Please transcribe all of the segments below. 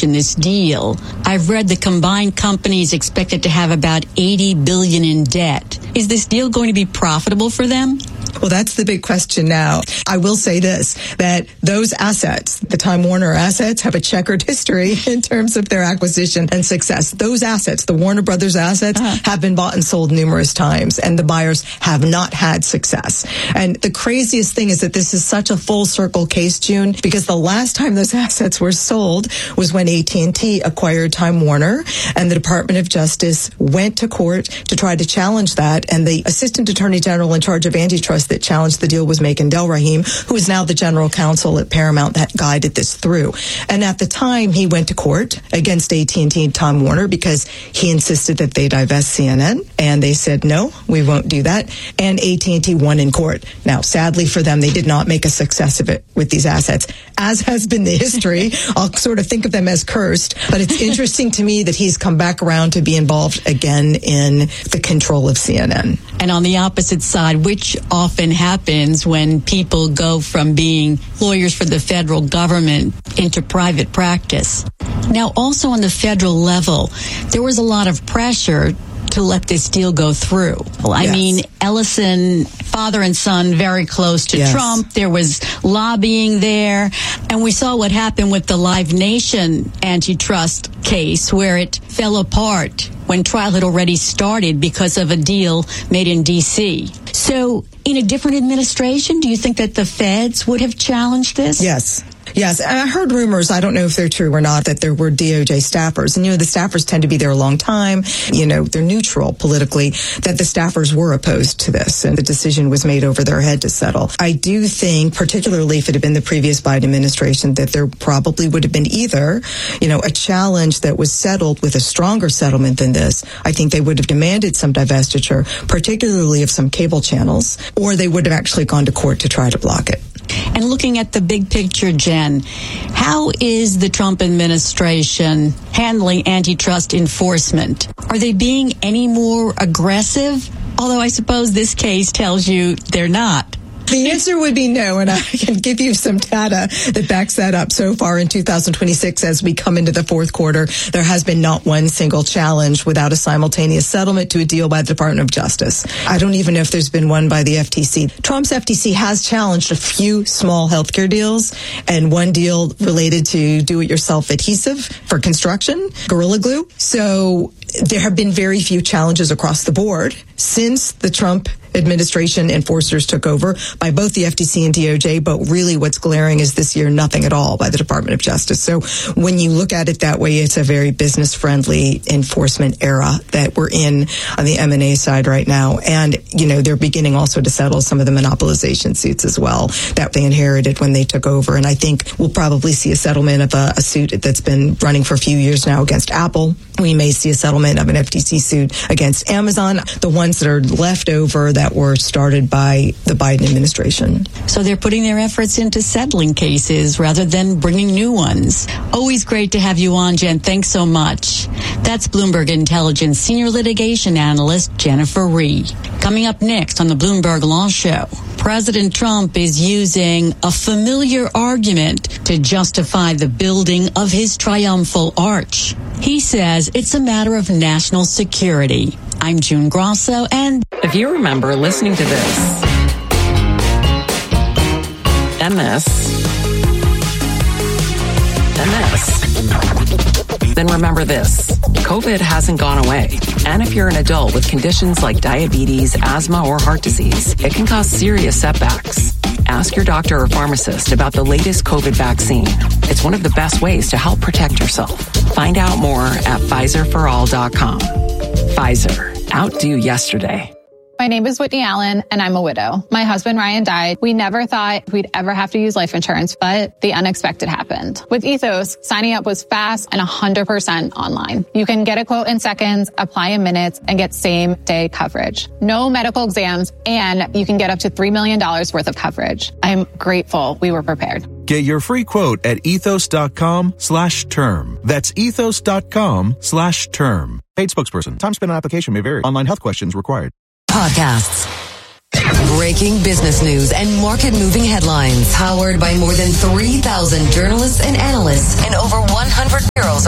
sanction this deal. I've read the combined companies expected to have about $80 billion in debt. Is this deal going to be profitable for them? Well, that's the big question now. I will say this, that those assets, the Time Warner assets, have a checkered history in terms of their acquisition and success. Those assets, the Warner Brothers assets, have been bought and sold numerous times, and the buyers have not had success. And the craziest thing is that this is such a full circle case, June, because the last time those assets were sold was when AT&T acquired Time Warner, and the Department of Justice went to court to try to challenge that, and the Assistant Attorney General in charge of antitrust that challenged the deal was Makan Delrahim, who is now the general counsel at Paramount that guided this through. And at the time, he went to court against AT&T and Time Warner because he insisted that they divest CNN, and they said, no, we won't do that. And AT&T won in court. Now, sadly for them, they did not make a success of it with these assets, as has been the history. I'll sort of think of them as cursed, but it's interesting to me that he's come back around to be involved again in the control of CNN. And on the opposite side, which often happens when people go from being lawyers for the federal government into private practice. Now, also on the federal level, there was a lot of pressure to let this deal go through. Well, I mean, Ellison, father and son, very close to Trump. There was lobbying there. And we saw what happened with the Live Nation antitrust case, where it fell apart when trial had already started because of a deal made in D.C. So in a different administration, do you think that the feds would have challenged this? Yes. Yes, and I heard rumors, I don't know if they're true or not, that there were DOJ staffers. And, the staffers tend to be there a long time. They're neutral politically, that the staffers were opposed to this. And the decision was made over their head to settle. I do think, particularly if it had been the previous Biden administration, that there probably would have been either, a challenge that was settled with a stronger settlement than this. I think they would have demanded some divestiture, particularly of some cable channels, or they would have actually gone to court to try to block it. And looking at the big picture, Jen, how is the Trump administration handling antitrust enforcement? Are they being any more aggressive? Although I suppose this case tells you they're not. The answer would be no, and I can give you some data that backs that up. So far in 2026, as we come into the fourth quarter, there has been not one single challenge without a simultaneous settlement to a deal by the Department of Justice. I don't even know if there's been one by the FTC. Trump's FTC has challenged a few small healthcare deals and one deal related to do-it-yourself adhesive for construction, Gorilla Glue. So there have been very few challenges across the board since the Trump administration enforcers took over by both the FTC and DOJ, but really what's glaring is this year nothing at all by the Department of Justice. So when you look at it that way, it's a very business-friendly enforcement era that we're in on the M&A side right now. And, they're beginning also to settle some of the monopolization suits as well that they inherited when they took over. And I think we'll probably see a settlement of a suit that's been running for a few years now against Apple. We may see a settlement of an FTC suit against Amazon, the ones that are left over that were started by the Biden administration. So they're putting their efforts into settling cases rather than bringing new ones. Always great to have you on, Jen. Thanks so much. That's Bloomberg Intelligence Senior Litigation Analyst Jennifer Rie. Coming up next on the Bloomberg Law Show, President Trump is using a familiar argument to justify the building of his triumphal arch. He says it's a matter of national security. I'm June Grosso, and if you remember listening to this, and this, then remember this. COVID hasn't gone away. And if you're an adult with conditions like diabetes, asthma, or heart disease, it can cause serious setbacks. Ask your doctor or pharmacist about the latest COVID vaccine. It's one of the best ways to help protect yourself. Find out more at PfizerForAll.com. Pfizer. Outdo yesterday. My name is Whitney Allen, and I'm a widow. My husband, Ryan, died. We never thought we'd ever have to use life insurance, but the unexpected happened. With Ethos, signing up was fast and 100% online. You can get a quote in seconds, apply in minutes, and get same-day coverage. No medical exams, and you can get up to $3 million worth of coverage. I'm grateful we were prepared. Get your free quote at ethos.com/term. That's ethos.com/term. Paid spokesperson. Time spent on application may vary. Online health questions required. Podcasts. Breaking business news and market-moving headlines. Powered by more than 3,000 journalists and analysts in over 100 bureaus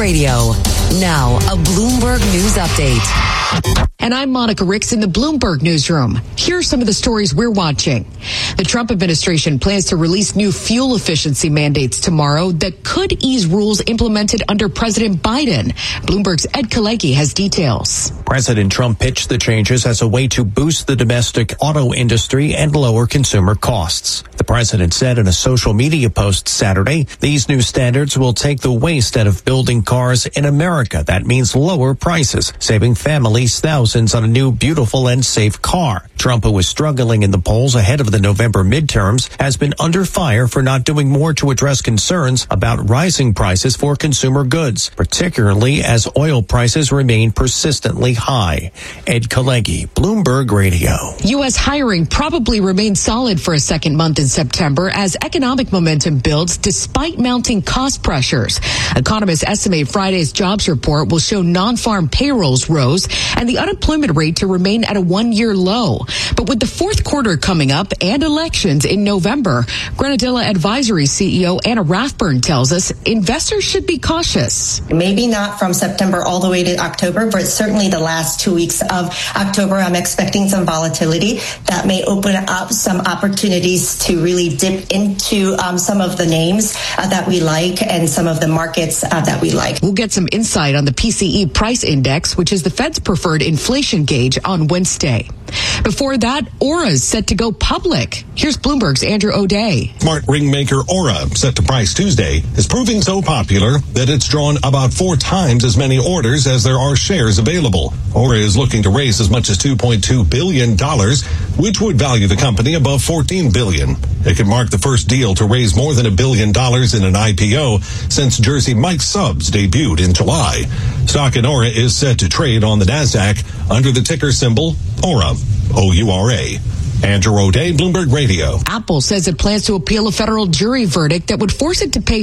Radio. Now, a Bloomberg News Update. And I'm Monica Ricks in the Bloomberg newsroom. Here are some of the stories we're watching. The Trump administration plans to release new fuel efficiency mandates tomorrow that could ease rules implemented under President Biden. Bloomberg's Ed Kalegi has details. President Trump pitched the changes as a way to boost the domestic auto industry and lower consumer costs. The president said in a social media post Saturday, these new standards will take the waste out of building cars in America. That means lower prices, saving families thousands on a new, beautiful, and safe car. Trump, who was struggling in the polls ahead of the November midterms, has been under fire for not doing more to address concerns about rising prices for consumer goods, particularly as oil prices remain persistently high. Ed Kalegi, Bloomberg Radio. U.S. hiring probably remains solid for a second month in September as economic momentum builds despite mounting cost pressures. Economists estimate Friday's jobs report will show non-farm payrolls rose and the unemployment rate to remain at a one-year low. But with the fourth quarter coming up and elections in November, Granadilla Advisory CEO Anna Rathburn tells us investors should be cautious. Maybe not from September all the way to October, but certainly the last 2 weeks of October, I'm expecting some volatility that may open up some opportunities to really dip into some of the names that we like and some of the markets that we like. We'll get some insight on the PCE price index, which is the Fed's preferred inflation gauge, on Wednesday. Before that, Aura is set to go public. Here's Bloomberg's Andrew O'Day. Smart ring maker Aura, set to price Tuesday, is proving so popular that it's drawn about 4 times as many orders as there are shares available. Aura is looking to raise as much as $2.2 billion, which would value the company above $14 billion. It could mark the first deal to raise more than $1 billion in an IPO since Jersey Mike Subs debuted in July. Stock in Aura is set to trade on the NASDAQ under the ticker symbol Aura, O-U-R-A. Andrew O'Day, Bloomberg Radio. Apple says it plans to appeal a federal jury verdict that would force it to pay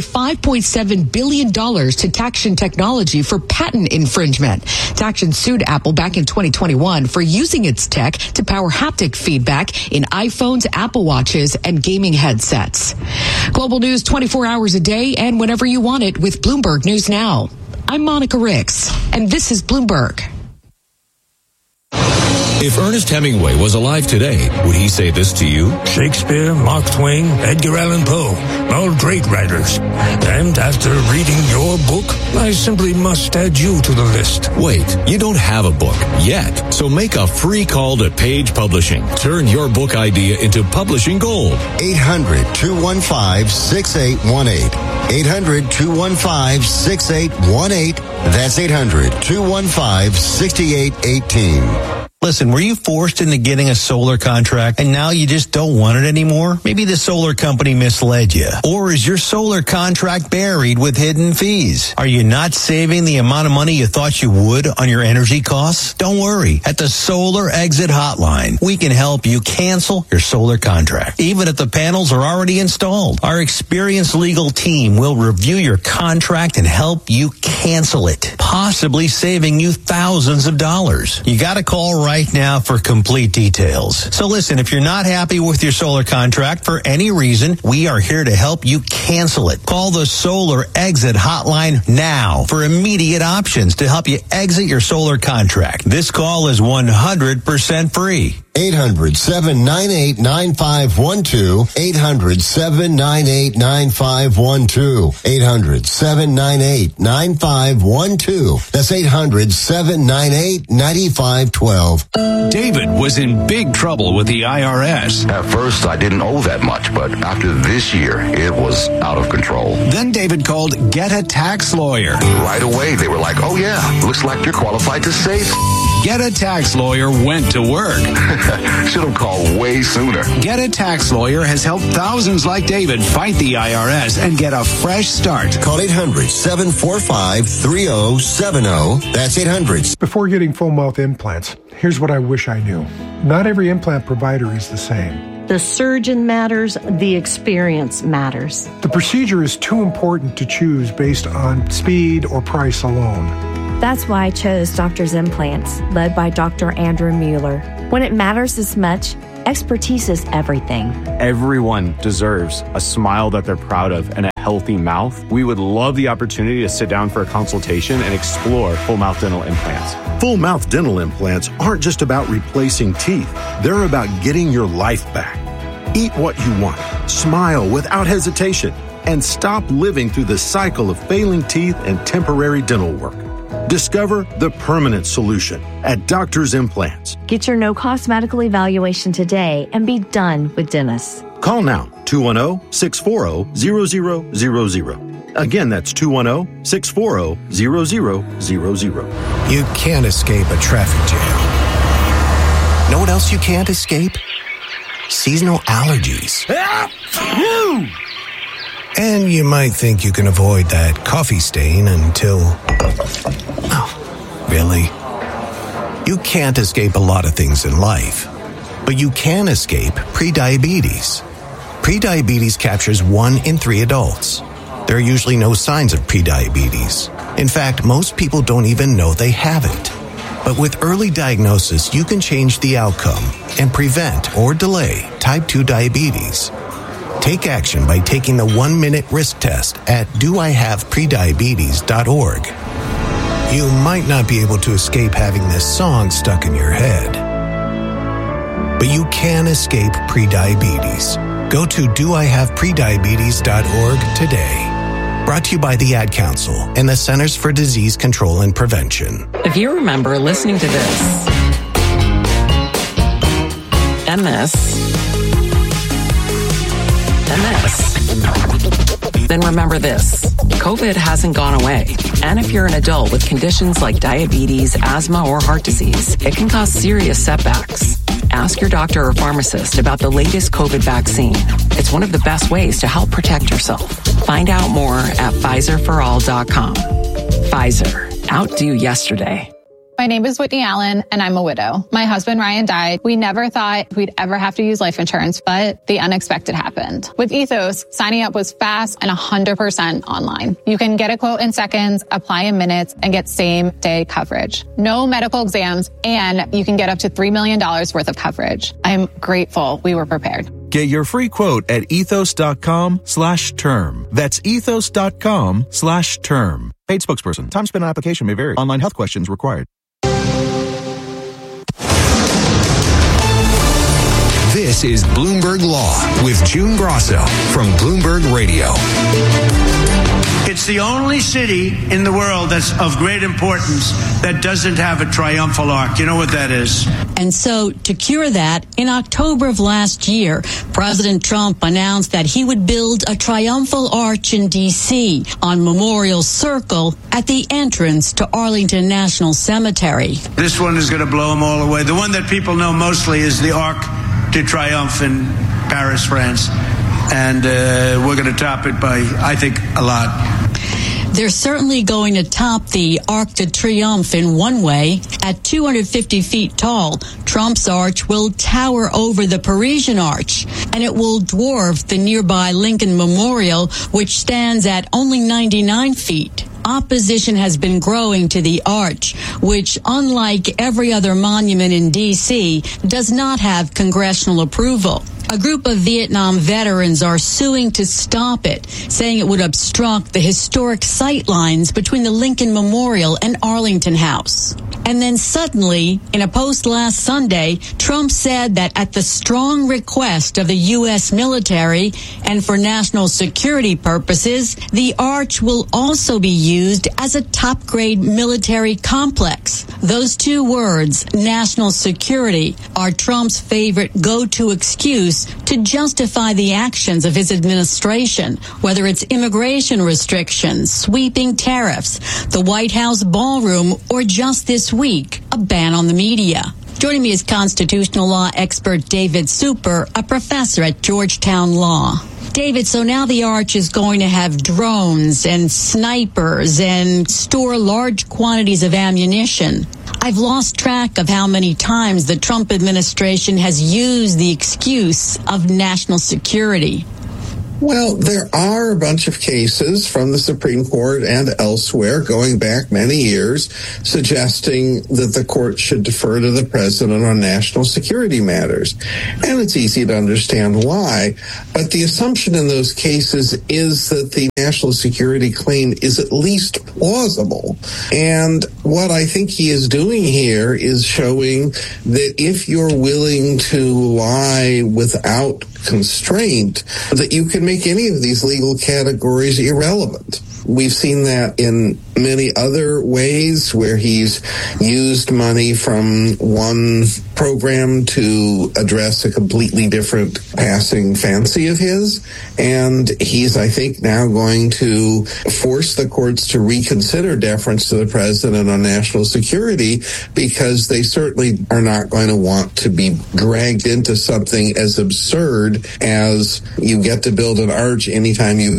$5.7 billion to Taction Technology for patent infringement. Taction sued Apple back in 2021 for using its tech to power haptic feedback in iPhones, Apple Watches, and gaming headsets. Global news 24 hours a day and whenever you want it with Bloomberg News Now. I'm Monica Ricks, and this is Bloomberg. If Ernest Hemingway was alive today, would he say this to you? Shakespeare, Mark Twain, Edgar Allan Poe, all great writers. And after reading your book, I simply must add you to the list. Wait, you don't have a book yet, so make a free call to Page Publishing. Turn your book idea into publishing gold. 800-215-6818. 800-215-6818. That's 800-215-6818. Listen, were you forced into getting a solar contract and now you just don't want it anymore? Maybe the solar company misled you. Or is your solar contract buried with hidden fees? Are you not saving the amount of money you thought you would on your energy costs? Don't worry. At the Solar Exit Hotline, we can help you cancel your solar contract, even if the panels are already installed. Our experienced legal team will review your contract and help you cancel it, possibly saving you thousands of dollars. You got to call right now for complete details. So listen, if you're not happy with your solar contract for any reason, we are here to help you cancel it. Call the Solar Exit Hotline now for immediate options to help you exit your solar contract. This call is 100% free. 800-798-9512. 800-798-9512. 800-798-9512. That's 800-798-9512. David was in big trouble with the IRS. At first, I didn't owe that much, but after this year, it was out of control. Then David called Get a Tax Lawyer. Right away, they were like, oh yeah, looks like you're qualified to save. Get a Tax Lawyer went to work. Should have called way sooner. Get a Tax Lawyer has helped thousands like David fight the IRS and get a fresh start. Call 800-745-3070. That's 800. Before getting full mouth implants, here's what I wish I knew. Not every implant provider is the same. The surgeon matters, the experience matters. The procedure is too important to choose based on speed or price alone. That's why I chose Doctor's Implants, led by Dr. Andrew Mueller. When it matters this much, Expertise is everything. Everyone deserves a smile that they're proud of and a healthy mouth. We would love the opportunity to sit down for a consultation and explore full mouth dental implants. Full mouth dental implants aren't just about replacing teeth. They're about getting your life back. Eat what you want, smile without hesitation, and stop living through the cycle of failing teeth and temporary dental work. Discover the permanent solution at Doctor's Implants. Get your no-cost medical evaluation today and be done with dentists. Call now, 210-640-0000. Again, that's 210-640-0000. You can't escape a traffic jam. Know what else you can't escape? Seasonal allergies. And you might think you can avoid that coffee stain until... Oh, really? You can't escape a lot of things in life, but you can escape prediabetes. Prediabetes captures 1 in 3 adults. There are usually no signs of prediabetes. In fact, most people don't even know they have it. But with early diagnosis, you can change the outcome and prevent or delay type 2 diabetes. Take action by taking the 1-minute risk test at doihaveprediabetes.org. You might not be able to escape having this song stuck in your head, but you can escape prediabetes. Go to doihaveprediabetes.org today. Brought to you by the Ad Council and the Centers for Disease Control and Prevention. If you remember listening to this and this and this, then remember this. COVID hasn't gone away. And if you're an adult with conditions like diabetes, asthma, or heart disease, it can cause serious setbacks. Ask your doctor or pharmacist about the latest COVID vaccine. It's one of the best ways to help protect yourself. Find out more at PfizerForAll.com. Pfizer. Outdo yesterday. My name is Whitney Allen, and I'm a widow. My husband, Ryan, died. We never thought we'd ever have to use life insurance, but the unexpected happened. With Ethos, signing up was fast and 100% online. You can get a quote in seconds, apply in minutes, and get same-day coverage. No medical exams, and you can get up to $3 million worth of coverage. I'm grateful we were prepared. Get your free quote at ethos.com/term. That's ethos.com/term. Paid spokesperson. Time spent on application may vary. Online health questions required. This is Bloomberg Law with June Grosso from Bloomberg Radio. It's the only city in the world that's of great importance that doesn't have a triumphal arch. You know what that is? And so, to cure that, in October of last year, President Trump announced that he would build a triumphal arch in D.C. on Memorial Circle at the entrance to Arlington National Cemetery. This one is going to blow them all away. The one that people know mostly is the Arc de Triomphe in Paris, France. And we're going to top it by, I think, a lot. They're certainly going to top the Arc de Triomphe in one way. At 250 feet tall, Trump's arch will tower over the Parisian Arch, and it will dwarf the nearby Lincoln Memorial, which stands at only 99 feet. Opposition has been growing to the arch, which, unlike every other monument in D.C., does not have congressional approval. A group of Vietnam veterans are suing to stop it, saying it would obstruct the historic sight lines between the Lincoln Memorial and Arlington House. And then suddenly, in a post last Sunday, Trump said that at the strong request of the U.S. military and for national security purposes, the arch will also be used as a top-grade military complex. Those two words, national security, are Trump's favorite go-to excuse to justify the actions of his administration, whether it's immigration restrictions, sweeping tariffs, the White House ballroom, or just this week, a ban on the media. Joining me is constitutional law expert David Super, a professor at Georgetown Law. David, so now the arch is going to have drones and snipers and store large quantities of ammunition. I've lost track of how many times the Trump administration has used the excuse of national security. Well, there are a bunch of cases from the Supreme Court and elsewhere going back many years suggesting that the court should defer to the president on national security matters. And it's easy to understand why. But the assumption in those cases is that the national security claim is at least plausible. And what I think he is doing here is showing that if you're willing to lie without constraint, that you can make any of these legal categories irrelevant. We've seen that in many other ways where he's used money from one program to address a completely different passing fancy of his. And he's, I think, now going to force the courts to reconsider deference to the president on national security, because they certainly are not going to want to be dragged into something as absurd as you get to build an arch anytime you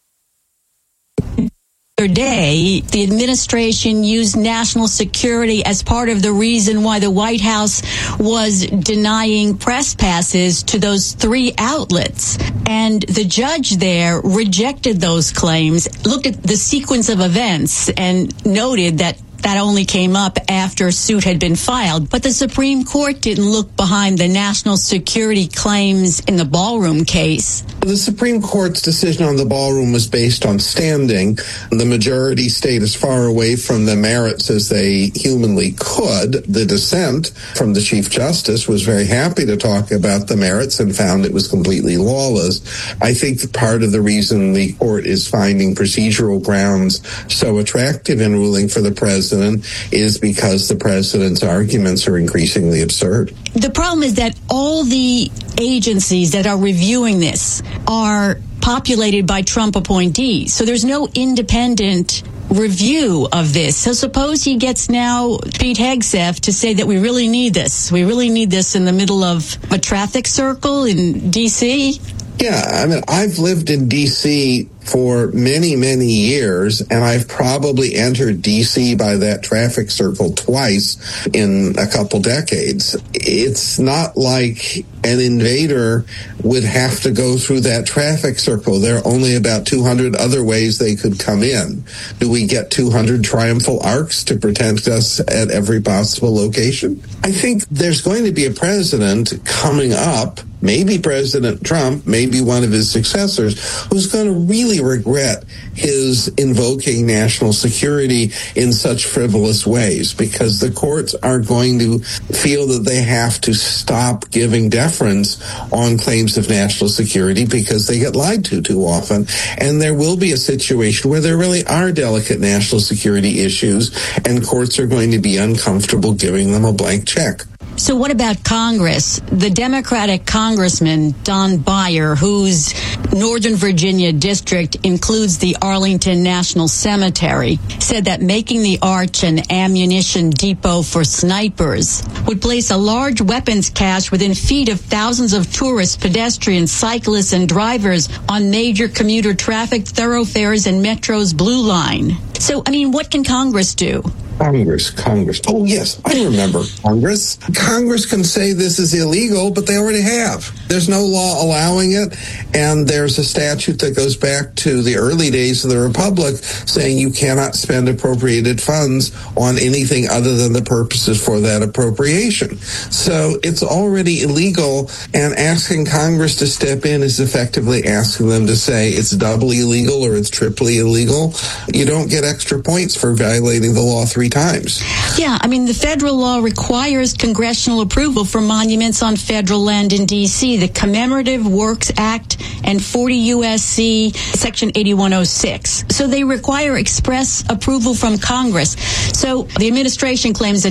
day, the administration used national security as part of the reason why the White House was denying press passes to those 3 outlets. And the judge there rejected those claims, looked at the sequence of events, and noted that only came up after a suit had been filed. But the Supreme Court didn't look behind the national security claims in the Ballroom case. The Supreme Court's decision on the Ballroom was based on standing. The majority stayed as far away from the merits as they humanly could. The dissent from the Chief Justice was very happy to talk about the merits and found it was completely lawless. I think that part of the reason the court is finding procedural grounds so attractive in ruling for the president is because the president's arguments are increasingly absurd. The problem is that all the agencies that are reviewing this are populated by Trump appointees. So there's no independent review of this. So suppose he gets now Pete Hegseth to say that we really need this. We really need this in the middle of a traffic circle in D.C. Yeah, I mean, I've lived in D.C. for many, many years, and I've probably entered D.C. by that traffic circle twice in a couple decades. It's not like an invader would have to go through that traffic circle. There are only about 200 other ways they could come in. Do we get 200 triumphal arcs to protect us at every possible location? I think there's going to be a president coming up, maybe President Trump, maybe one of his successors, who's going to really regret his invoking national security in such frivolous ways, because the courts are going to feel that they have to stop giving deference on claims of national security because they get lied to too often. And there will be a situation where there really are delicate national security issues, and courts are going to be uncomfortable giving them a blank check. So what about Congress? The Democratic Congressman, Don Beyer, whose Northern Virginia district includes the Arlington National Cemetery, said that making the Arch an ammunition depot for snipers would place a large weapons cache within feet of thousands of tourists, pedestrians, cyclists, and drivers on major commuter traffic thoroughfares and Metro's Blue Line. So, I mean, what can Congress do? Congress. Oh, yes, I remember Congress. Congress can say this is illegal, but they already have. There's no law allowing it, and there's a statute that goes back to the early days of the Republic saying you cannot spend appropriated funds on anything other than the purposes for that appropriation. So it's already illegal, and asking Congress to step in is effectively asking them to say it's doubly illegal or it's triply illegal. You don't get extra points for violating the law 3 times. Yeah, I mean, the federal law requires congressional approval for monuments on federal land in D.C. The Commemorative Works Act and 40 U.S.C. Section 8106. So they require express approval from Congress. So the administration claims a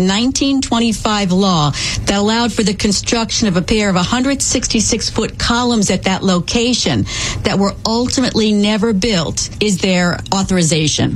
1925 law that allowed for the construction of a pair of 166-foot columns at that location that were ultimately never built is their authorization.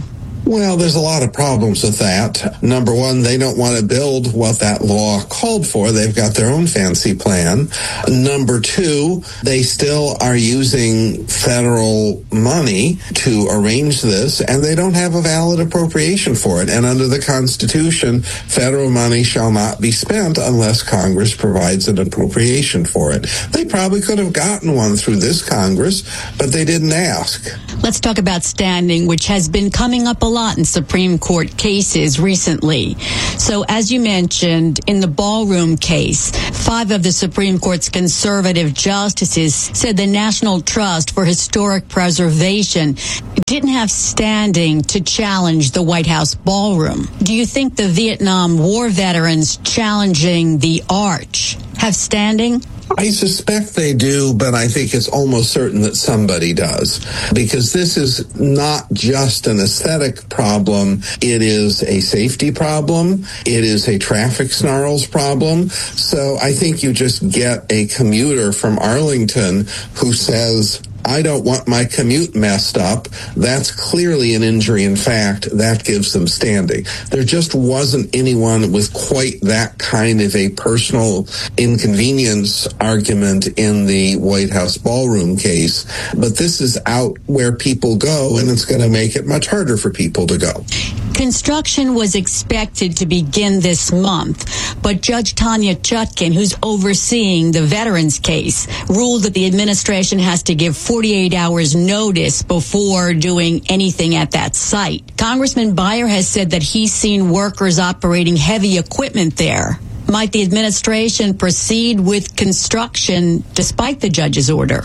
Well, there's a lot of problems with that. Number one, they don't want to build what that law called for. They've got their own fancy plan. Number two, they still are using federal money to arrange this, and they don't have a valid appropriation for it. And under the Constitution, federal money shall not be spent unless Congress provides an appropriation for it. They probably could have gotten one through this Congress, but they didn't ask. Let's talk about standing, which has been coming up a lot in Supreme Court cases recently. So as you mentioned, in the Ballroom case, 5 of the Supreme Court's conservative justices said the National Trust for Historic Preservation didn't have standing to challenge the White House ballroom. Do you think the Vietnam War veterans challenging the Arch have standing? I suspect they do, but I think it's almost certain that somebody does, because this is not just an aesthetic problem. It is a safety problem. It is a traffic snarls problem. So I think you just get a commuter from Arlington who says, I don't want my commute messed up. That's clearly an injury in fact. That gives them standing. There just wasn't anyone with quite that kind of a personal inconvenience argument in the White House ballroom case. But this is out where people go, and it's going to make it much harder for people to go. Construction was expected to begin this month, but Judge Tanya Chutkan, who's overseeing the veterans case, ruled that the administration has to give 48 hours notice before doing anything at that site. Congressman Beyer has said that he's seen workers operating heavy equipment there. Might the administration proceed with construction despite the judge's order?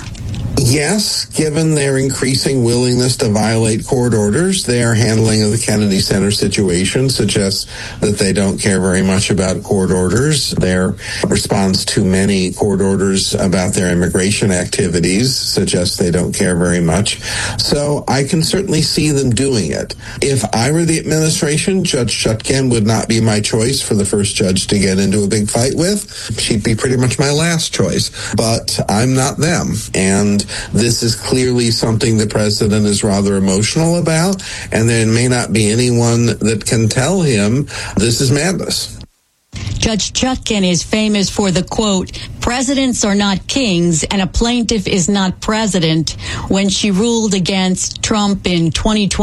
Yes, given their increasing willingness to violate court orders, their handling of the Kennedy Center situation suggests that they don't care very much about court orders. Their response to many court orders about their immigration activities suggests they don't care very much. So I can certainly see them doing it. If I were the administration, Judge Chutkan would not be my choice for the first judge to get into a big fight with. She'd be pretty much my last choice. But I'm not them. And this is clearly something the president is rather emotional about, and there may not be anyone that can tell him this is madness. Judge Chutkan is famous for the quote, "Presidents are not kings and a plaintiff is not president," when she ruled against Trump in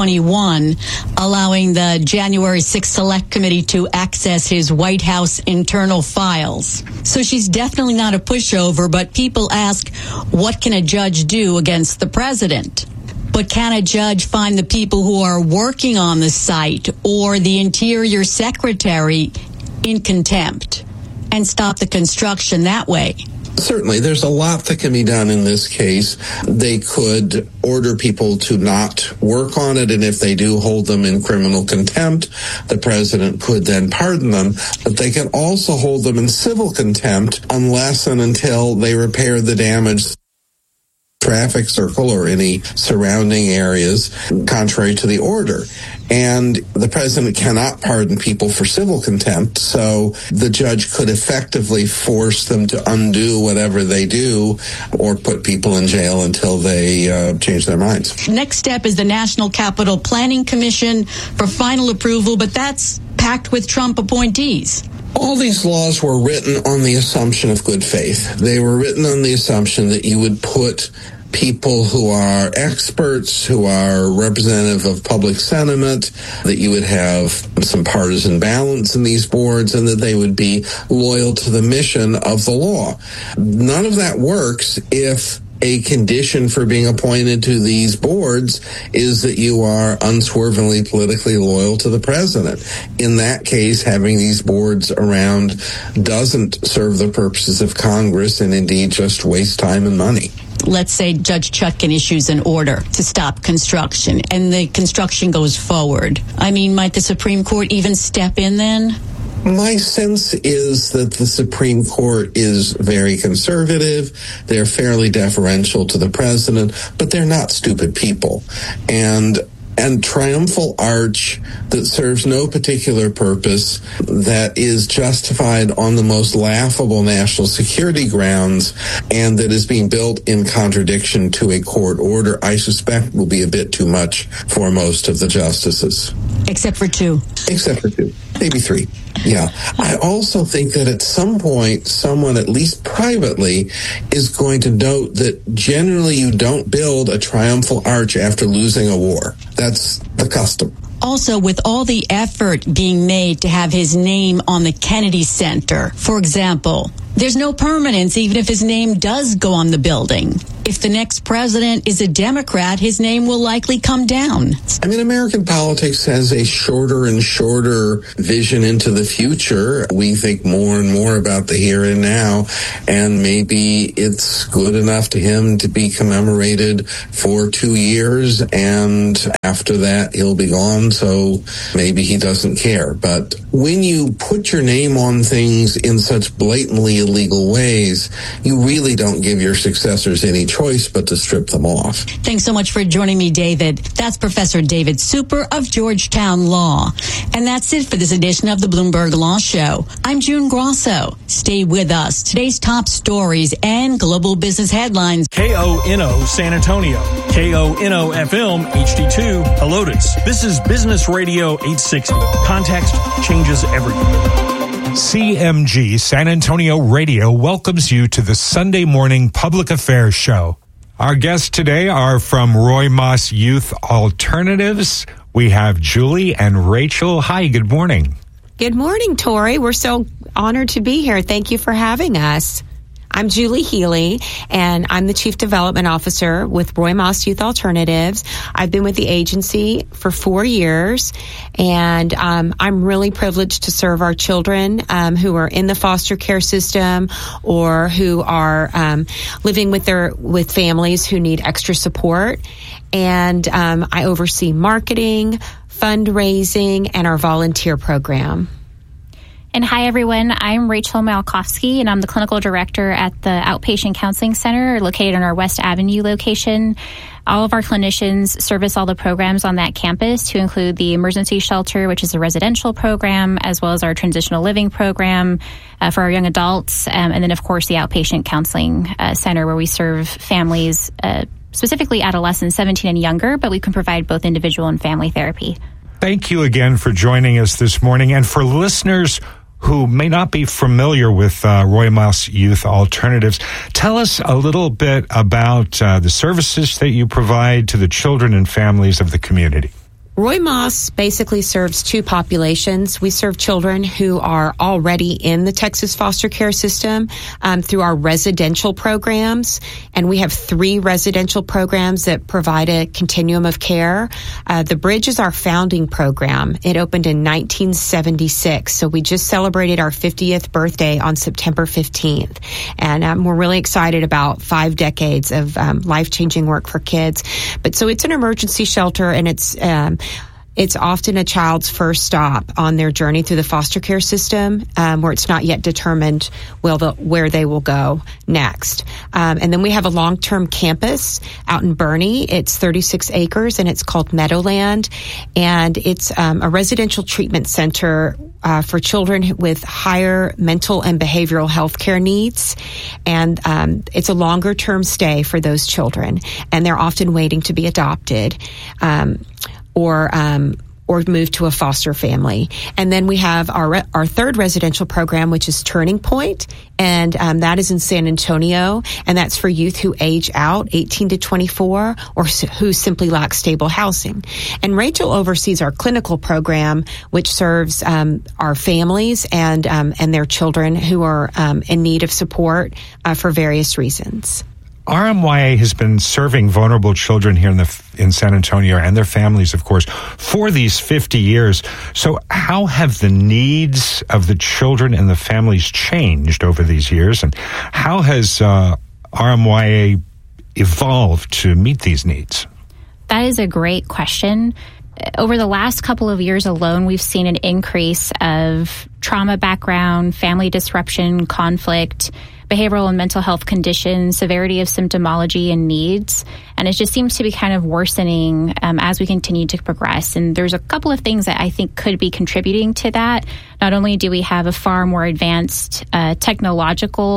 2021, allowing the January 6th Select Committee to access his White House internal files. So she's definitely not a pushover, but people ask, what can a judge do against the president? But can a judge find the people who are working on the site or the Interior Secretary in contempt and stop the construction that way? Certainly, there's a lot that can be done in this case. They could order people to not work on it, and if they do, hold them in criminal contempt. The president could then pardon them, but they can also hold them in civil contempt unless and until they repair the damage traffic circle or any surrounding areas contrary to the order. And the president cannot pardon people for civil contempt, so the judge could effectively force them to undo whatever they do or put people in jail until they change their minds. Next step is the National Capital Planning Commission for final approval, but that's packed with Trump appointees. All these laws were written on the assumption of good faith. They were written on the assumption that you would put people who are experts, who are representative of public sentiment, that you would have some partisan balance in these boards, and that they would be loyal to the mission of the law. None of that works if a condition for being appointed to these boards is that you are unswervingly politically loyal to the president. In that case, having these boards around doesn't serve the purposes of Congress, and indeed just waste time and money. Let's say Judge Chutkan issues an order to stop construction and the construction goes forward. I mean, might the Supreme Court even step in then? My sense is that the Supreme Court is very conservative. They're fairly deferential to the president, but they're not stupid people. And triumphal arch that serves no particular purpose, that is justified on the most laughable national security grounds, and that is being built in contradiction to a court order, I suspect will be a bit too much for most of the justices. Except for two. Except for two, maybe three. Yeah. I also think that at some point, someone, at least privately, is going to note that generally you don't build a triumphal arch after losing a war. That's the custom. Also, with all the effort being made to have his name on the Kennedy Center, for example, there's no permanence even if his name does go on the building. If the next president is a Democrat, his name will likely come down. I mean, American politics has a shorter and shorter vision into the future. We think more and more about the here and now, and maybe it's good enough to him to be commemorated for 2 years, and after that he'll be gone, so maybe he doesn't care. But when you put your name on things in such blatantly illegal ways, you really don't give your successors any choice but to strip them off. Thanks so much for joining me, David. That's Professor David Super of Georgetown Law. And that's it for this edition of the Bloomberg Law Show. I'm June Grosso. Stay with us. Today's top stories and global business headlines. KONO San Antonio, KONO FM HD2 Helotes. This is Business Radio 860. Context changes everything. CMG San Antonio Radio welcomes you to the Sunday morning public affairs show. Our guests today are from Roy Moss Youth Alternatives. We have Julie and Rachel. Hi, good morning. Good morning, Tori. We're so honored to be here. Thank you for having us. I'm Julie Healy, and I'm the Chief Development Officer with Roy Moss Youth Alternatives. I've been with the agency for 4 years, and I'm really privileged to serve our children who are in the foster care system or who are living with families who need extra support. And I oversee marketing, fundraising, and our volunteer program. And hi, everyone. I'm Rachel Malkowski, and I'm the clinical director at the Outpatient Counseling Center located in our West Avenue location. All of our clinicians service all the programs on that campus, to include the emergency shelter, which is a residential program, as well as our transitional living program for our young adults, and then, of course, the Outpatient Counseling Center, where we serve families, specifically adolescents 17 and younger, but we can provide both individual and family therapy. Thank you again for joining us this morning. And for listeners who may not be familiar with Roy Moss Youth Alternatives, tell us a little bit about the services that you provide to the children and families of the community. Roy Moss basically serves two populations. We serve children who are already in the Texas foster care system through our residential programs. And we have 3 residential programs that provide a continuum of care. The Bridge is our founding program. It opened in 1976. So we just celebrated our 50th birthday on September 15th. And we're really excited about 5 decades of life-changing work for kids. But so it's an emergency shelter, and it's often a child's first stop on their journey through the foster care system, where it's not yet determined where they will go next. And then we have a long-term campus out in Bernie. It's 36 acres, and it's called Meadowland. And it's a residential treatment center for children with higher mental and behavioral health care needs. And it's a longer-term stay for those children, and they're often waiting to be adopted. Or move to a foster family. And then we have our third residential program, which is Turning Point, and that is in San Antonio, and that's for youth who age out 18 to 24 or who simply lack stable housing. And Rachel oversees our clinical program, which serves our families and their children who are in need of support for various reasons. RMYA has been serving vulnerable children here in San Antonio and their families, of course, for these 50 years. So how have the needs of the children and the families changed over these years? And how has RMYA evolved to meet these needs? That is a great question. Over the last couple of years alone, we've seen an increase of trauma background, family disruption, conflict, behavioral and mental health conditions, severity of symptomology and needs. And it just seems to be kind of worsening as we continue to progress. And there's a couple of things that I think could be contributing to that. Not only do we have a far more advanced technological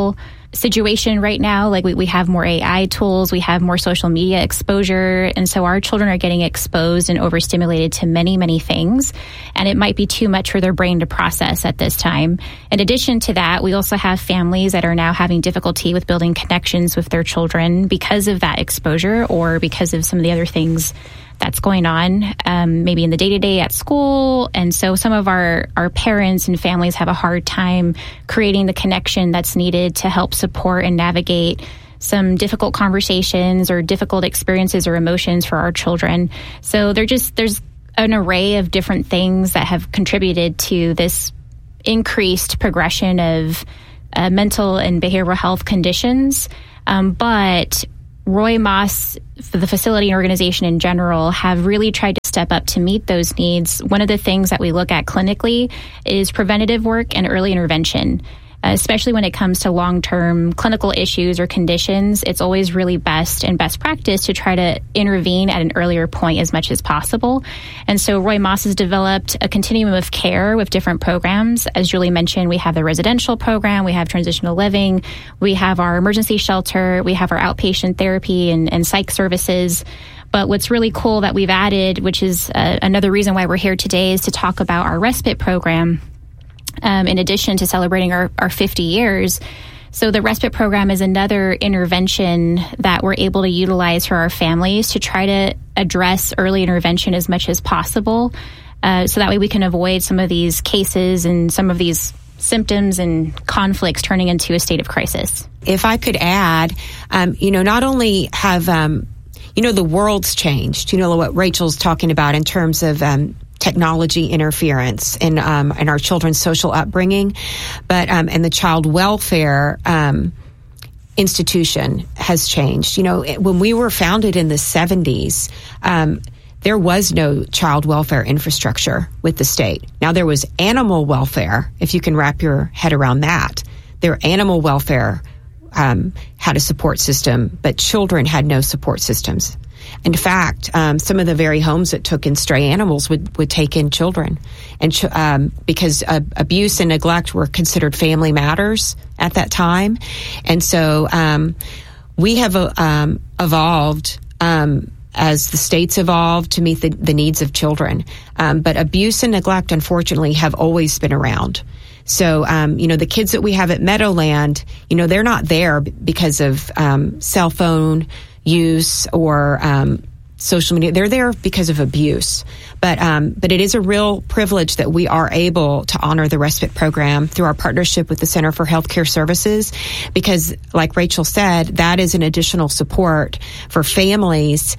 situation right now. Like we have more AI tools, we have more social media exposure. And so our children are getting exposed and overstimulated to many, many things. And it might be too much for their brain to process at this time. In addition to that, we also have families that are now having difficulty with building connections with their children because of that exposure or because of some of the other things that's going on, maybe in the day-to-day at school. And so some of our parents and families have a hard time creating the connection that's needed to help support and navigate some difficult conversations or difficult experiences or emotions for our children. So there's an array of different things that have contributed to this increased progression of mental and behavioral health conditions. But Roy Moss, the facility and organization in general, have really tried to step up to meet those needs. One of the things that we look at clinically is preventative work and early intervention. Especially when it comes to long-term clinical issues or conditions, it's always really best practice to try to intervene at an earlier point as much as possible. And so Roy Moss has developed a continuum of care with different programs. As Julie mentioned, we have the residential program, we have transitional living, we have our emergency shelter, we have our outpatient therapy and psych services. But what's really cool that we've added, which is another reason why we're here today, is to talk about our respite program. In addition to celebrating our 50 years. So the respite program is another intervention that we're able to utilize for our families to try to address early intervention as much as possible. So that way we can avoid some of these cases and some of these symptoms and conflicts turning into a state of crisis. If I could add, not only have, the world's changed, what Rachel's talking about in terms of technology interference in our children's social upbringing, but and the child welfare institution has changed. When we were founded in the 70s, there was no child welfare infrastructure with the state. Now there was animal welfare, if you can wrap your head around that. Animal welfare had a support system, but children had no support systems. In fact, some of the very homes that took in stray animals would take in children, and because abuse and neglect were considered family matters at that time. And so we have evolved as the states evolved to meet the needs of children. But abuse and neglect, unfortunately, have always been around. So, the kids that we have at Meadowland, they're not there because of cell phone use or social media. They're there because of abuse. But it is a real privilege that we are able to honor the respite program through our partnership with the Center for Healthcare Services, because, like Rachel said, that is an additional support for families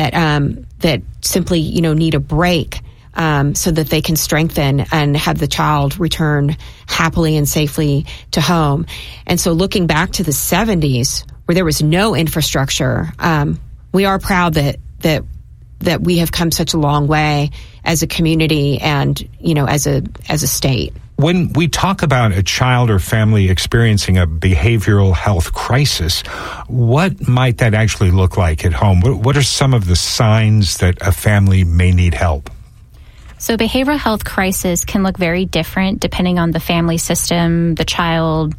that simply need a break. So that they can strengthen and have the child return happily and safely to home. And so looking back to the 70s, where there was no infrastructure, we are proud that we have come such a long way as a community and, as a state. When we talk about a child or family experiencing a behavioral health crisis, what might that actually look like at home? What are some of the signs that a family may need help? So behavioral health crisis can look very different depending on the family system, the child,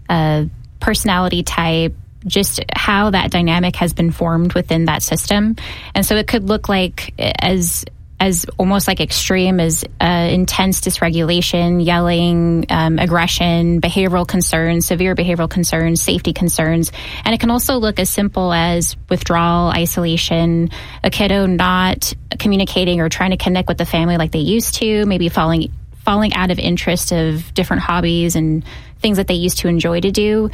personality type, just how that dynamic has been formed within that system. And so it could look like as almost like extreme as intense dysregulation, yelling, aggression, behavioral concerns, severe behavioral concerns, safety concerns. And it can also look as simple as withdrawal, isolation, a kiddo not communicating or trying to connect with the family like they used to, maybe falling out of interest of different hobbies and things that they used to enjoy to do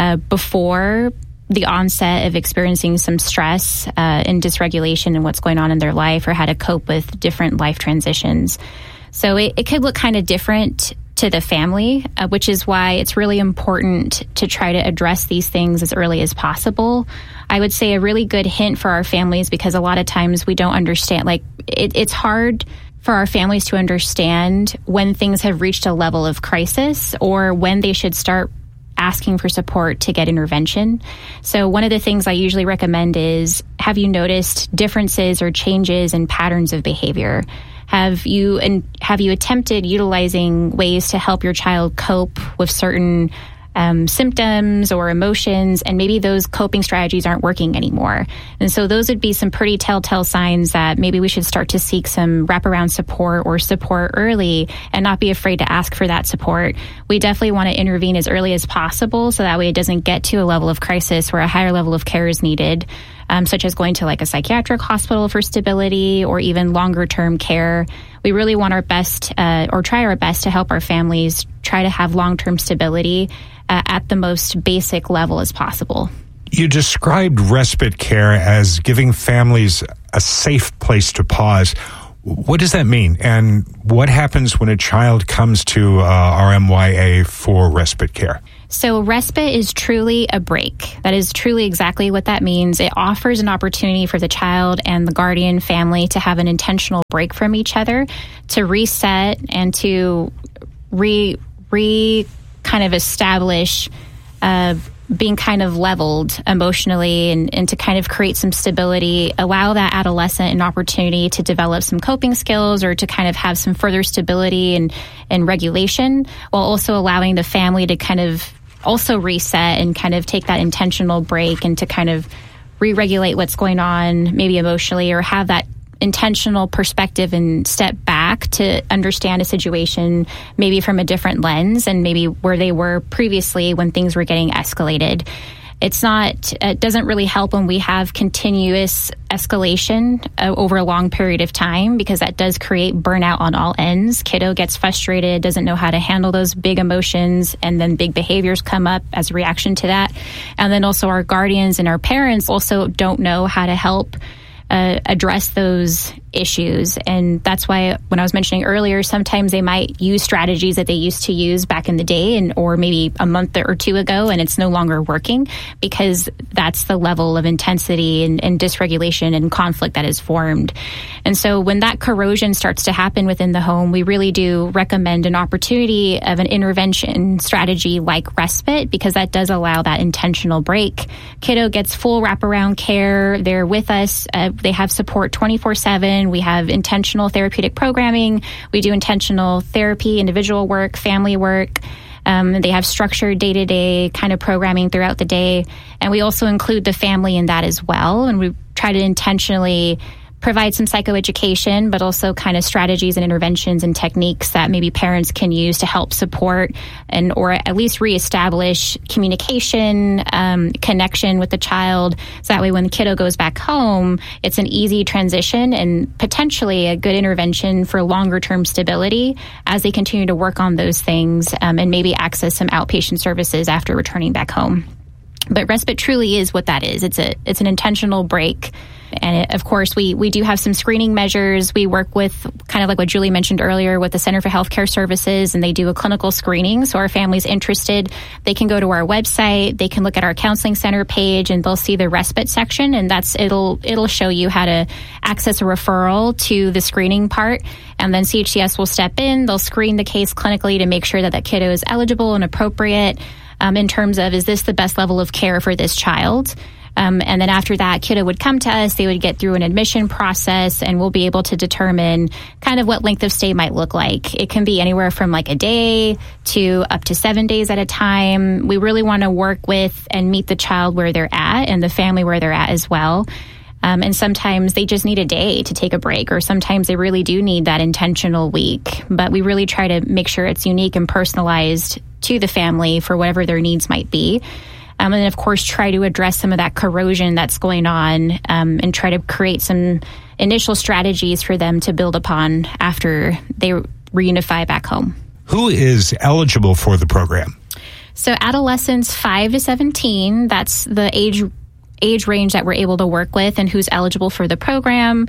before the onset of experiencing some stress and dysregulation and what's going on in their life, or how to cope with different life transitions. So it could look kind of different to the family, which is why it's really important to try to address these things as early as possible. I would say a really good hint for our families, because a lot of times we don't understand, it's hard for our families to understand when things have reached a level of crisis or when they should start asking for support to get intervention. So one of the things I usually recommend is, have you noticed differences or changes in patterns of behavior? Have you attempted utilizing ways to help your child cope with certain symptoms or emotions, and maybe those coping strategies aren't working anymore. And so those would be some pretty telltale signs that maybe we should start to seek some wraparound support or support early and not be afraid to ask for that support. We definitely want to intervene as early as possible so that way it doesn't get to a level of crisis where a higher level of care is needed, such as going to like a psychiatric hospital for stability or even longer term care. We really want our best or try our best to help our families try to have long-term stability at the most basic level as possible. You described respite care as giving families a safe place to pause. What does that mean? And what happens when a child comes to RMYA for respite care? So respite is truly a break. That is truly exactly what that means. It offers an opportunity for the child and the guardian family to have an intentional break from each other, to reset and to kind of establish being kind of leveled emotionally and to kind of create some stability, allow that adolescent an opportunity to develop some coping skills or to kind of have some further stability and regulation, while also allowing the family to kind of also reset and kind of take that intentional break and to kind of re-regulate what's going on, maybe emotionally, or have that intentional perspective and step back to understand a situation maybe from a different lens and maybe where they were previously when things were getting escalated. It doesn't really help when we have continuous escalation over a long period of time, because that does create burnout on all ends. Kiddo gets frustrated, doesn't know how to handle those big emotions, and then big behaviors come up as a reaction to that. And then also our guardians and our parents also don't know how to help address those issues. And that's why when I was mentioning earlier, sometimes they might use strategies that they used to use back in the day or maybe a month or two ago, and it's no longer working because that's the level of intensity and dysregulation and conflict that is formed. And so when that corrosion starts to happen within the home, we really do recommend an opportunity of an intervention strategy like respite, because that does allow that intentional break. Kiddo gets full wraparound care. They're with us. They have support 24/7. We have intentional therapeutic programming. We do intentional therapy, individual work, family work. They have structured day-to-day kind of programming throughout the day. And we also include the family in that as well. And we try to intentionally provide some psychoeducation, but also kind of strategies and interventions and techniques that maybe parents can use to help support and or at least reestablish communication, connection with the child. So that way when the kiddo goes back home, it's an easy transition and potentially a good intervention for longer term stability as they continue to work on those things and maybe access some outpatient services after returning back home. But respite truly is what that is. It's an intentional break. And of course, we do have some screening measures. We work with, kind of like what Julie mentioned earlier, with the Center for Healthcare Services, and they do a clinical screening. So our family's interested, they can go to our website, they can look at our counseling center page, and they'll see the respite section, and it'll show you how to access a referral to the screening part. And then CHCS will step in, they'll screen the case clinically to make sure that that kiddo is eligible and appropriate in terms of, is this the best level of care for this child? And then after that, kiddo would come to us, they would get through an admission process, and we'll be able to determine kind of what length of stay might look like. It can be anywhere from like a day to up to 7 days at a time. We really want to work with and meet the child where they're at and the family where they're at as well. And sometimes they just need a day to take a break, or sometimes they really do need that intentional week. But we really try to make sure it's unique and personalized to the family for whatever their needs might be. And then, of course, try to address some of that corrosion that's going on and try to create some initial strategies for them to build upon after they reunify back home. Who is eligible for the program? So adolescents 5 to 17, that's the age range that we're able to work with and who's eligible for the program.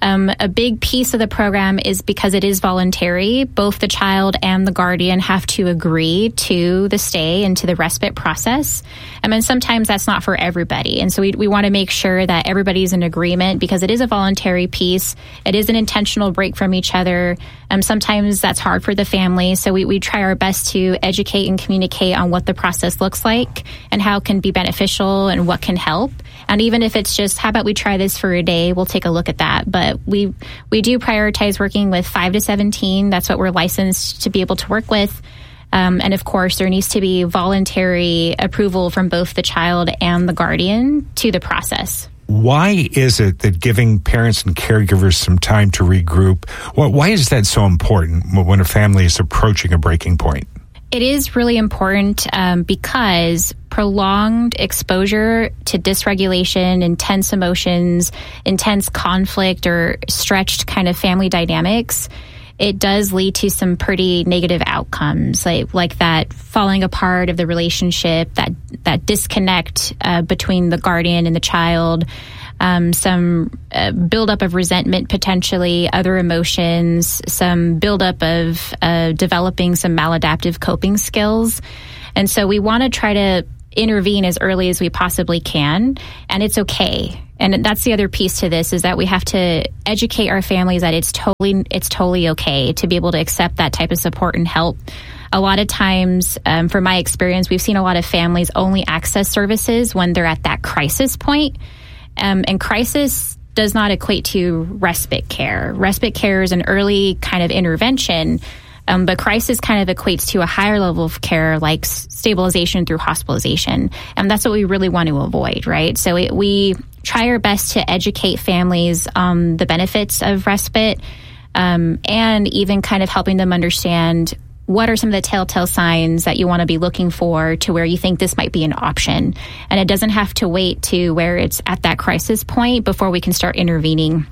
A big piece of the program is because it is voluntary, both the child and the guardian have to agree to the stay and to the respite process. And sometimes that's not for everybody. And so we want to make sure that everybody's in agreement, because it is a voluntary piece. It is an intentional break from each other. Sometimes that's hard for the family. So we try our best to educate and communicate on what the process looks like and how it can be beneficial and what can help. And even if it's just, how about we try this for a day, we'll take a look at that. But we do prioritize working with 5 to 17. That's what we're licensed to be able to work with. And of course, there needs to be voluntary approval from both the child and the guardian to the process. Why is it that giving parents and caregivers some time to regroup, why is that so important when a family is approaching a breaking point? It is really important because prolonged exposure to dysregulation, intense emotions, intense conflict, or stretched kind of family dynamics, it does lead to some pretty negative outcomes, like that falling apart of the relationship, that disconnect between the guardian and the child, some buildup of resentment, potentially other emotions, some buildup of developing some maladaptive coping skills. And so we want to try to intervene as early as we possibly can, and it's okay. And that's the other piece to this, is that we have to educate our families that it's totally okay to be able to accept that type of support and help. A lot of times, from my experience, we've seen a lot of families only access services when they're at that crisis point. And crisis does not equate to respite care. Respite care is an early kind of intervention, but crisis kind of equates to a higher level of care, like stabilization through hospitalization. And that's what we really want to avoid, right? So we try our best to educate families on the benefits of respite, and even kind of helping them understand what are some of the telltale signs that you want to be looking for to where you think this might be an option. And it doesn't have to wait to where it's at that crisis point before we can start intervening.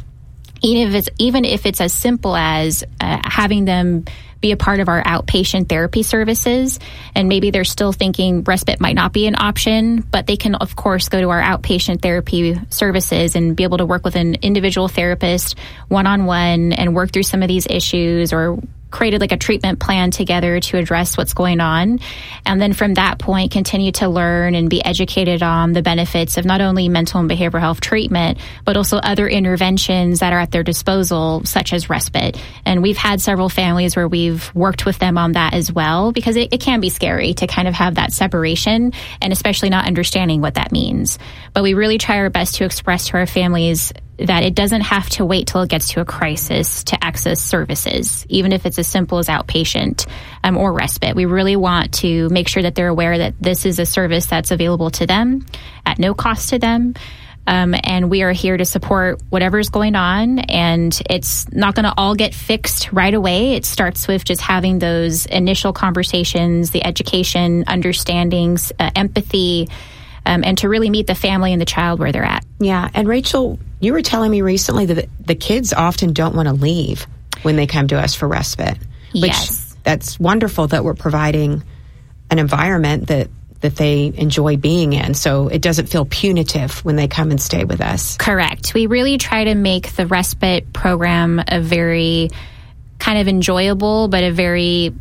Even if it's as simple as having them be a part of our outpatient therapy services, and maybe they're still thinking respite might not be an option, but they can, of course, go to our outpatient therapy services and be able to work with an individual therapist one-on-one and work through some of these issues, or created like a treatment plan together to address what's going on. And then from that point, continue to learn and be educated on the benefits of not only mental and behavioral health treatment, but also other interventions that are at their disposal, such as respite. And we've had several families where we've worked with them on that as well, because it can be scary to kind of have that separation, and especially not understanding what that means. But we really try our best to express to our families that it doesn't have to wait till it gets to a crisis to access services, even if it's as simple as outpatient or respite. We really want to make sure that they're aware that this is a service that's available to them at no cost to them. And we are here to support whatever's going on. And it's not going to all get fixed right away. It starts with just having those initial conversations, the education, understandings, empathy, and to really meet the family and the child where they're at. Yeah. And Rachel, you were telling me recently that the kids often don't want to leave when they come to us for respite. Yes. That's wonderful that we're providing an environment that they enjoy being in, so it doesn't feel punitive when they come and stay with us. Correct. We really try to make the respite program a very kind of enjoyable, but a very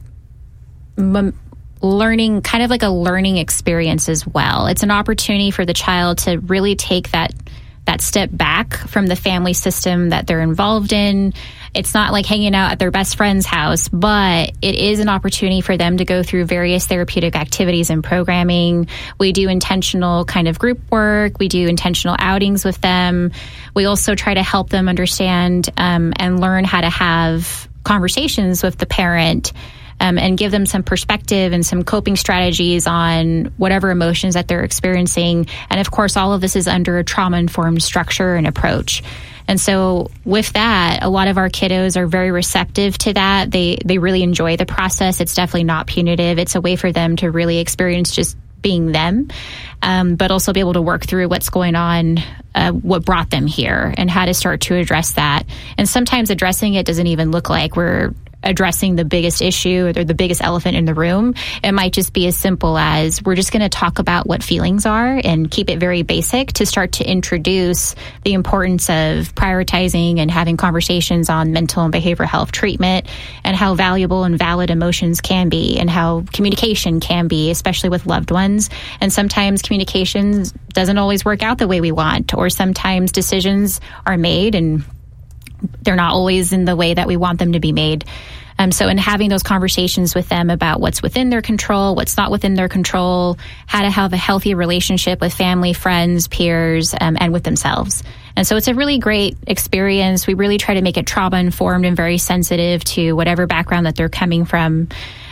learning, kind of like a learning experience as well. It's an opportunity for the child to really take that step back from the family system that they're involved in. It's not like hanging out at their best friend's house, but it is an opportunity for them to go through various therapeutic activities and programming. We do intentional kind of group work. We do intentional outings with them. We also try to help them understand and learn how to have conversations with the parent, and give them some perspective and some coping strategies on whatever emotions that they're experiencing. And of course, all of this is under a trauma-informed structure and approach. And so with that, a lot of our kiddos are very receptive to that. They really enjoy the process. It's definitely not punitive. It's a way for them to really experience just being them, but also be able to work through what's going on, what brought them here, and how to start to address that. And sometimes addressing it doesn't even look like we're addressing the biggest issue or the biggest elephant in the room. It might just be as simple as we're just going to talk about what feelings are and keep it very basic to start to introduce the importance of prioritizing and having conversations on mental and behavioral health treatment, and how valuable and valid emotions can be, and how communication can be, especially with loved ones. And sometimes communication doesn't always work out the way we want, or sometimes decisions are made and they're not always in the way that we want them to be made. So in having those conversations with them about what's within their control, what's not within their control, how to have a healthy relationship with family, friends, peers, and with themselves. And so it's a really great experience. We really try to make it trauma-informed and very sensitive to whatever background that they're coming from.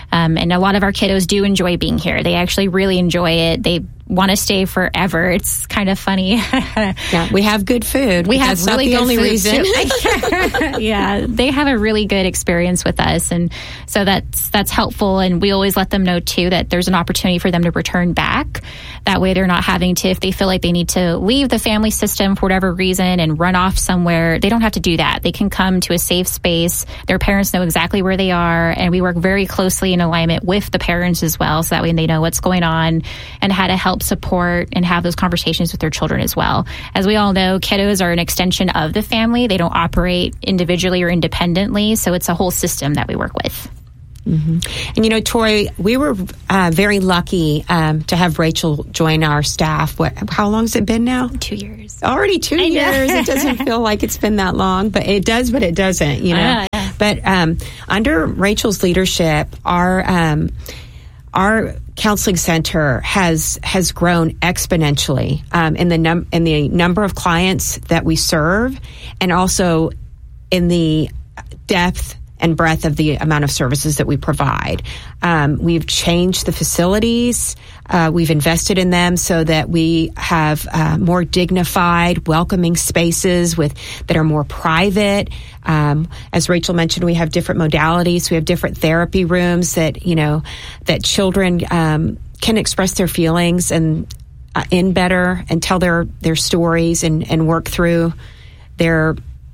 And a lot of our kiddos do enjoy being here. They actually really enjoy it. They want to stay forever. It's kind of funny. Yeah, we have good food. We have really not the good only food reason. Yeah, they have a really good experience with us, and so that's helpful. And we always let them know too that there's an opportunity for them to return back. That way, they're not having to, if they feel like they need to leave the family system for whatever reason and run off somewhere, they don't have to do that. They can come to a safe space. Their parents know exactly where they are, and we work very closely in alignment with the parents as well, so that way they know what's going on and how to help support and have those conversations with their children as well. As we all know, kiddos are an extension of the family. They don't operate individually or independently, so it's a whole system that we work with. Mm-hmm. And Tori, we were very lucky to have Rachel join our staff. How long has it been now? 2 years. Already 2 years. It doesn't feel like it's been that long, but it does, but it doesn't, Yeah. But under Rachel's leadership, our counseling center has grown exponentially in the number of clients that we serve, and also in the depth and breadth of the amount of services that we provide. We've changed the facilities. We've invested in them so that we have more dignified, welcoming spaces that are more private. As Rachel mentioned, we have different modalities. We have different therapy rooms that children can express their feelings and in better and tell their stories and work through their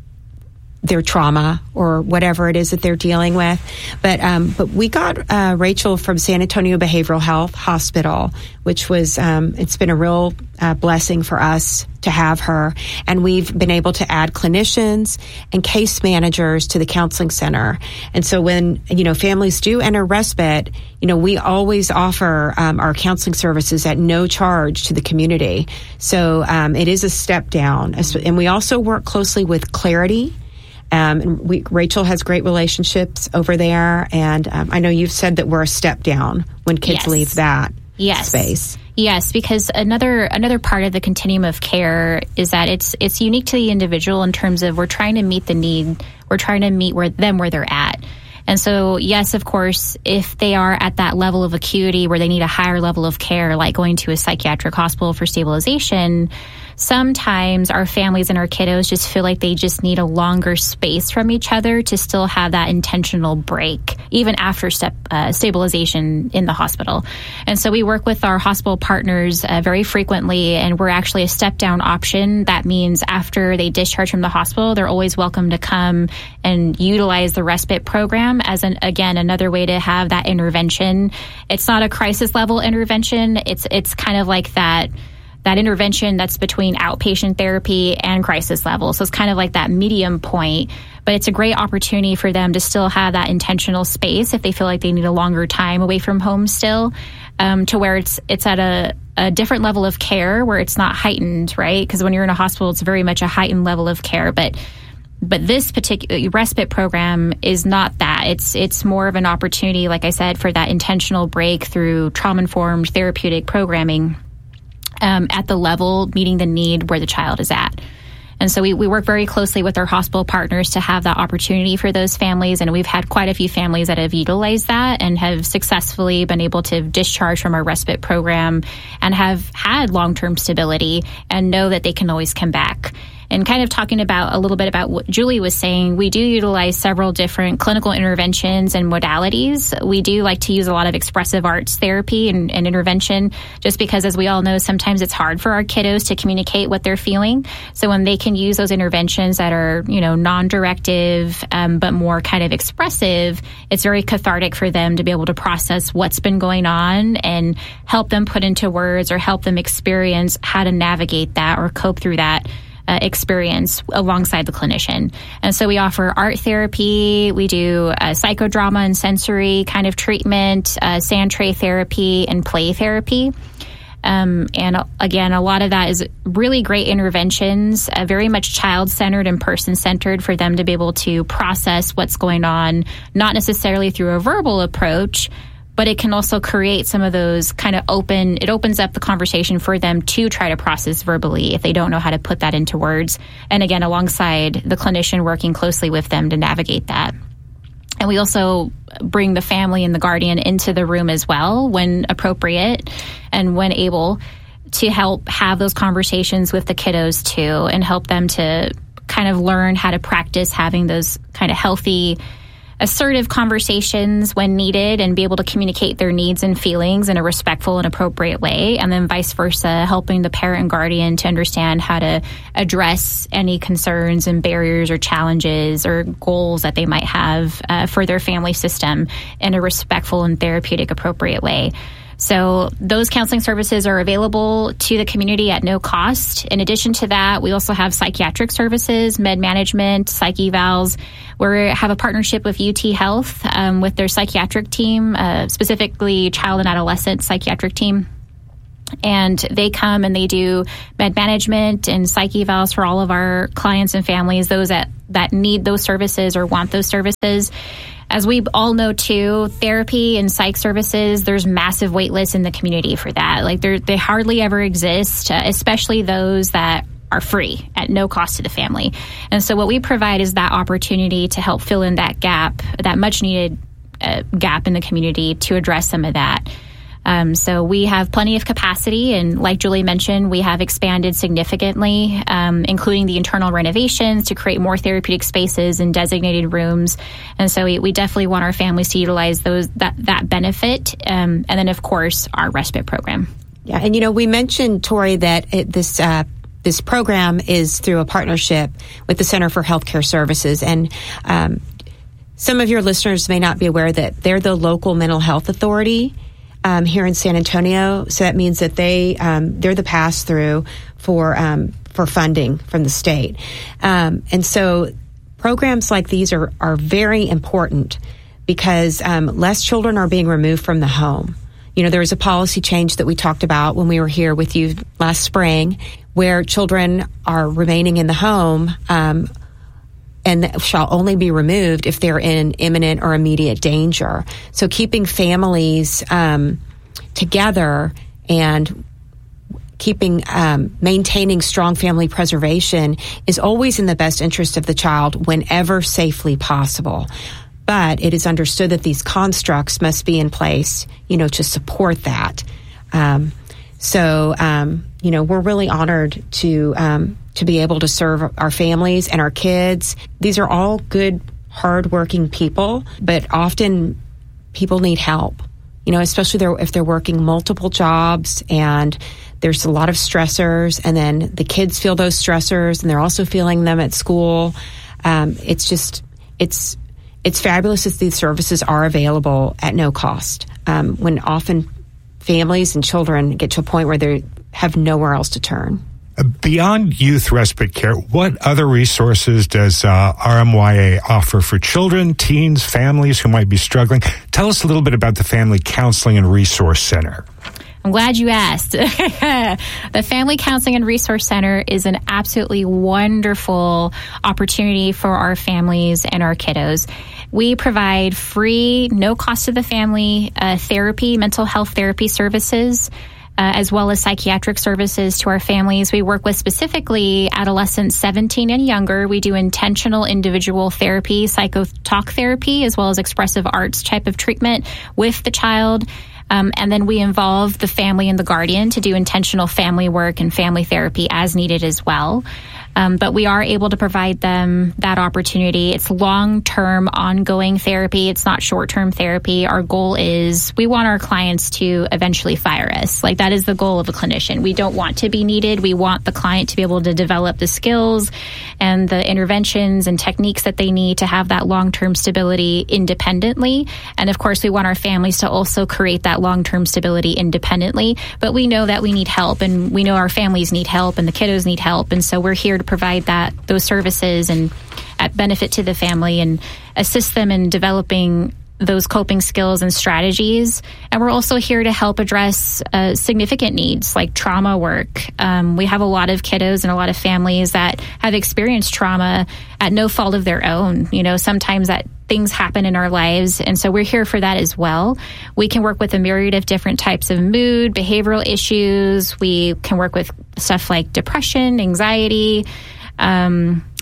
trauma or whatever it is that they're dealing with. But we got Rachel from San Antonio Behavioral Health Hospital, which was, it's been a real blessing for us to have her. And we've been able to add clinicians and case managers to the counseling center. And so when, families do enter respite, we always offer our counseling services at no charge to the community. So it is a step down. And we also work closely with Clarity. Rachel has great relationships over there, and I know you've said that we're a step down when kids leave that space. Yes, because another part of the continuum of care is that it's unique to the individual in terms of we're trying to meet the need, we're trying to meet where they're at. And so, yes, of course, if they are at that level of acuity where they need a higher level of care, like going to a psychiatric hospital for stabilization, sometimes our families and our kiddos just feel like they just need a longer space from each other to still have that intentional break, even after stabilization in the hospital. And so we work with our hospital partners very frequently, and we're actually a step-down option. That means after they discharge from the hospital, they're always welcome to come and utilize the respite program as another way to have that intervention. It's not a crisis level intervention. It's kind of like that intervention that's between outpatient therapy and crisis level. So it's kind of like that medium point, but it's a great opportunity for them to still have that intentional space if they feel like they need a longer time away from home still, to where it's at a different level of care where it's not heightened, right? Because when you're in a hospital, it's very much a heightened level of care, but this particular respite program is not that. It's more of an opportunity, like I said, for that intentional break through trauma-informed therapeutic programming at the level meeting the need where the child is at. And so we work very closely with our hospital partners to have that opportunity for those families. And we've had quite a few families that have utilized that and have successfully been able to discharge from our respite program and have had long-term stability and know that they can always come back. And kind of talking about a little bit about what Julie was saying, we do utilize several different clinical interventions and modalities. We do like to use a lot of expressive arts therapy and intervention, just because, as we all know, sometimes it's hard for our kiddos to communicate what they're feeling. So when they can use those interventions that are, non-directive, but more kind of expressive, it's very cathartic for them to be able to process what's been going on and help them put into words or help them experience how to navigate that or cope through that experience alongside the clinician. And so we offer art therapy, we do psychodrama and sensory kind of treatment, sand tray therapy, and play therapy. And again, a lot of that is really great interventions, very much child-centered and person-centered for them to be able to process what's going on, not necessarily through a verbal approach, but it can also create some of those kind of it opens up the conversation for them to try to process verbally if they don't know how to put that into words. And again, alongside the clinician working closely with them to navigate that. And we also bring the family and the guardian into the room as well when appropriate and when able, to help have those conversations with the kiddos too, and help them to kind of learn how to practice having those kind of healthy, assertive conversations when needed, and be able to communicate their needs and feelings in a respectful and appropriate way. And then vice versa, helping the parent and guardian to understand how to address any concerns and barriers or challenges or goals that they might have for their family system in a respectful and therapeutic appropriate way. So those counseling services are available to the community at no cost. In addition to that, we also have psychiatric services, med management, psych evals. We have a partnership with UT Health with their psychiatric team, specifically child and adolescent psychiatric team. And they come and they do med management and psych evals for all of our clients and families, those that need those services or want those services. As we all know, too, therapy and psych services, there's massive wait lists in the community for that. Like they hardly ever exist, especially those that are free at no cost to the family. And so what we provide is that opportunity to help fill in that gap, that much needed gap in the community, to address some of that. So we have plenty of capacity, and like Julie mentioned, we have expanded significantly, including the internal renovations to create more therapeutic spaces and designated rooms. And so we definitely want our families to utilize that benefit, and then of course our respite program. Yeah, and we mentioned, Tori, that this program is through a partnership with the Center for Healthcare Services, and some of your listeners may not be aware that they're the local mental health authority here in San Antonio. So that means that they're the pass-through for funding from the state. And so programs like these are very important because less children are being removed from the home. There was a policy change that we talked about when we were here with you last spring, where children are remaining in the home and shall only be removed if they're in imminent or immediate danger. So keeping families together and maintaining strong family preservation is always in the best interest of the child whenever safely possible. But it is understood that these constructs must be in place, to support that. We're really honored to be able to serve our families and our kids. These are all good, hardworking people, but often people need help, especially if they're working multiple jobs and there's a lot of stressors, and then the kids feel those stressors and they're also feeling them at school. It's fabulous that these services are available at no cost, when often families and children get to a point where they have nowhere else to turn. Beyond youth respite care, what other resources does RMYA offer for children, teens, families who might be struggling? Tell us a little bit about the Family Counseling and Resource Center. I'm glad you asked. The Family Counseling and Resource Center is an absolutely wonderful opportunity for our families and our kiddos. We provide free, no cost to the family, therapy, mental health therapy services, as well as psychiatric services to our families. We work with specifically adolescents 17 and younger. We do intentional individual therapy, psycho-talk therapy, as well as expressive arts type of treatment with the child. And then we involve the family and the guardian to do intentional family work and family therapy as needed as well. But we are able to provide them that opportunity. It's long-term, ongoing therapy. It's not short-term therapy. Our goal is we want our clients to eventually fire us. Like, that is the goal of a clinician. We don't want to be needed. We want the client to be able to develop the skills and the interventions and techniques that they need to have that long-term stability independently. And of course, we want our families to also create that long-term stability independently. But we know that we need help, and we know our families need help, and the kiddos need help. And so we're here to provide those services and at benefit to the family and assist them in developing those coping skills and strategies. And we're also here to help address significant needs like trauma work. We have a lot of kiddos and a lot of families that have experienced trauma at no fault of their own. Sometimes that things happen in our lives, and so we're here for that as well. We can work with a myriad of different types of mood, behavioral issues. We can work with stuff like depression, anxiety,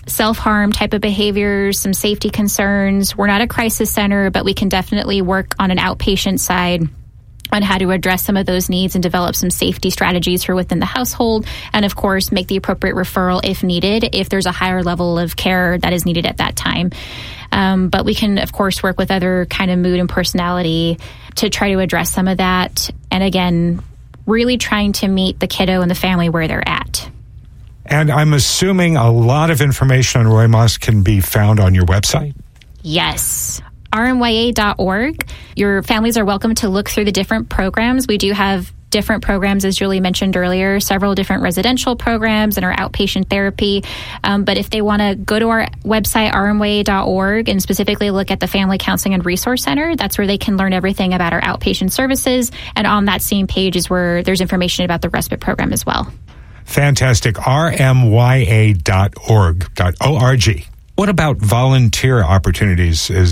self-harm type of behaviors, some safety concerns. We're not a crisis center, but we can definitely work on an outpatient side on how to address some of those needs and develop some safety strategies for within the household. And of course, make the appropriate referral if needed, if there's a higher level of care that is needed at that time. But we can, of course, work with other kind of mood and personality to try to address some of that. And again, really trying to meet the kiddo and the family where they're at. And I'm assuming a lot of information on Roy Moss can be found on your website? Yes. rmya.org. Your families are welcome to look through the different programs. We do have different programs, as Julie mentioned earlier, several different residential programs and our outpatient therapy. But if they want to go to our website, rmya.org, and specifically look at the Family Counseling and Resource Center, that's where they can learn everything about our outpatient services. And on that same page is where there's information about the respite program as well. Fantastic. rmya.org. What about volunteer opportunities?